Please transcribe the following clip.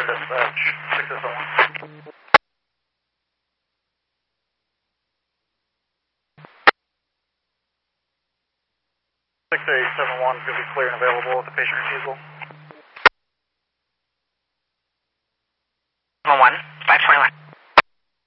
dispatch, 671. 6871 is going to be clear and available with the patient refusal. 1, 521.